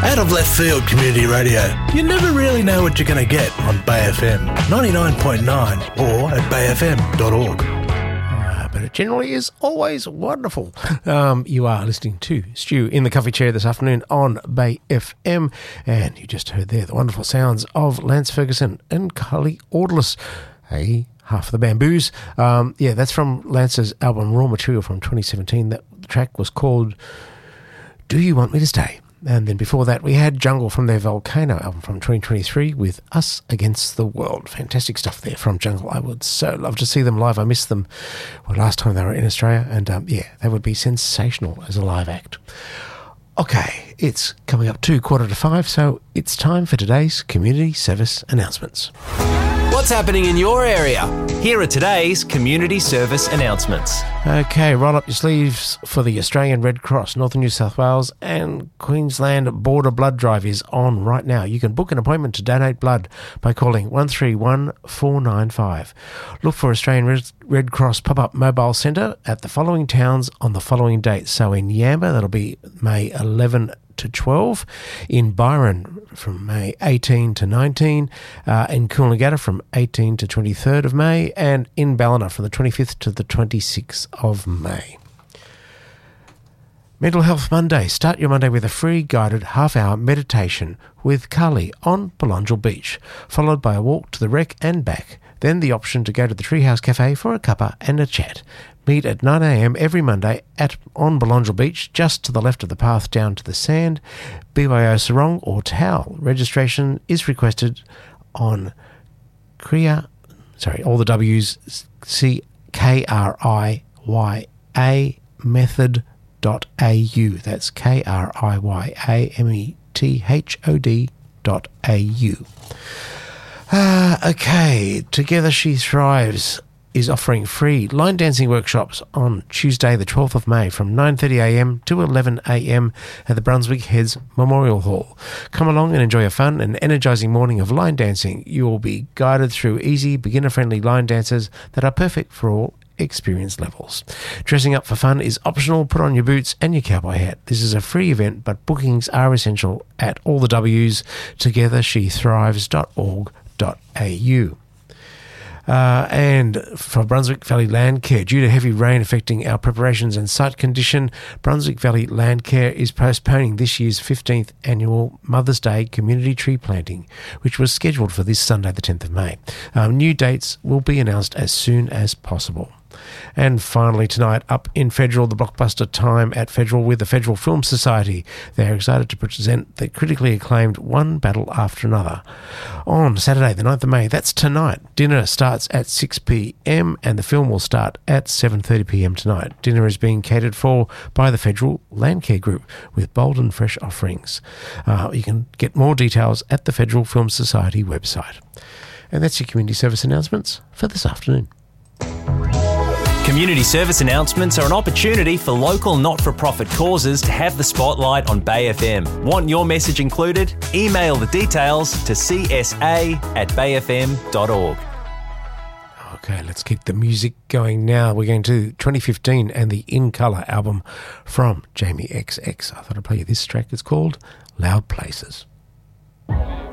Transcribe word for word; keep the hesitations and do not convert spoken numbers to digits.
Out of left field community radio. You never really know what you're going to get on Bay F M ninety-nine point nine or at bay f m dot org. Uh, but it generally is always wonderful. Um, you are listening to Stu in the Coffee Chair this afternoon on Bay F M, and you just heard there the wonderful sounds of Lance Ferguson and Kylie Audless. Hey, half of the Bamboos. Um, yeah, that's from Lance's album Raw Material from twenty seventeen. That track was called Do You Want Me to Stay? And then before that, we had Jungle from their Volcano album from twenty twenty-three with Us Against the World. Fantastic stuff there from Jungle. I would so love to see them live. I missed them well, last time they were in Australia, and um, yeah, they would be sensational as a live act. Okay, it's coming up to quarter to five, so it's time for today's community service announcements. What's happening in your area? Here are today's community service announcements. Okay, roll up your sleeves for the Australian Red Cross, Northern New South Wales and Queensland Border Blood Drive is on right now. You can book an appointment to donate blood by calling one three one four nine five. Look for Australian Red Cross Pop-Up Mobile Centre at the following towns on the following dates. So in Yamba, that'll be May eleventh to twelve, in Byron from May eighteenth to nineteenth, uh, in Coolangatta from eighteenth to twenty-third of May, and in Ballina from the twenty-fifth to the twenty-sixth of May. Mental Health Monday. Start your Monday with a free guided half-hour meditation with Carly on Belongil Beach, followed by a walk to the wreck and back. Then the option to go to the Treehouse Cafe for a cuppa and a chat. Meet at nine a m every Monday at on Belongil Beach, just to the left of the path down to the sand, B Y O Sarong or Towel. Registration is requested on Kriya, sorry, all the W's, C K R I Y A method dot A U. That's K R I Y A M E T H O D dot A U. Uh, okay, Together She Thrives is offering free line dancing workshops on Tuesday the twelfth of May from nine thirty a m to eleven a m at the Brunswick Heads Memorial Hall. Come along and enjoy a fun and energising morning of line dancing. You will be guided through easy, beginner-friendly line dances that are perfect for all experience levels. Dressing up for fun is optional. Put on your boots and your cowboy hat. This is a free event, but bookings are essential at all the W's, together she thrives dot org dot a u. Uh, and for Brunswick Valley Land Care, due to heavy rain affecting our preparations and site condition, Brunswick Valley Land Care is postponing this year's fifteenth annual Mother's Day community tree planting, which was scheduled for this Sunday the tenth of May. Um, new dates will be announced as soon as possible. And finally tonight, up in Federal, the blockbuster time at Federal with the Federal Film Society. They are excited to present the critically acclaimed One Battle After Another on Saturday the ninth of May. That's tonight. Dinner starts at six p m and the film will start at seven thirty p m tonight. Dinner is being catered for by the Federal Landcare Group with bold and fresh offerings. Uh, you can get more details at the Federal Film Society website. And that's your community service announcements for this afternoon. Community service announcements are an opportunity for local not-for-profit causes to have the spotlight on Bay F M. Want your message included? Email the details to c s a at bay f m dot org. Okay, let's keep the music going now. We're going to twenty fifteen and the In Colour album from Jamie X X. I thought I'd play you this track. It's called Loud Places.